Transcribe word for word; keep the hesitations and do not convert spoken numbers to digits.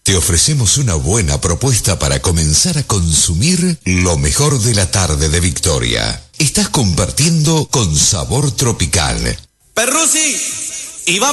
Te ofrecemos una buena propuesta para comenzar a consumir lo mejor de la tarde de Victoria. Estás compartiendo con Sabor Tropical. Perrusi, y vamos.